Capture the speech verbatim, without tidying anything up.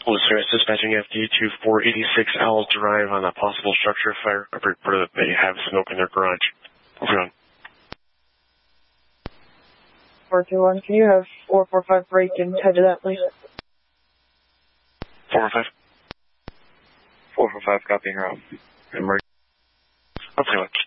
Listener is dispatching F D to four eighty-six Owls Drive on a possible structure fire. I've reported that they have smoke in their garage. Over on. four two one, can you have four four five break and head to that, please? four four five? four four five, copying route. Emergency. Okay,